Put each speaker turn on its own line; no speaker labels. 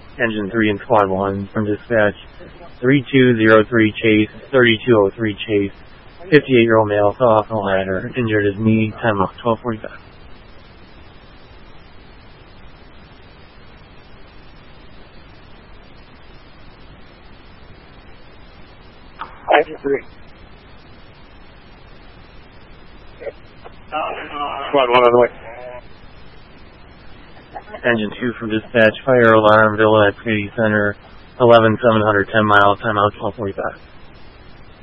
Engine 3 and Squad 1 from dispatch. 3203 chase, 3203 chase. 58-year-old male fell off the ladder, injured his knee, time of 12:45.
Engine 3. Squad 1 on the way.
Engine 2 from dispatch, fire alarm, Villa at City Center, 11-710 miles, time out 12:45.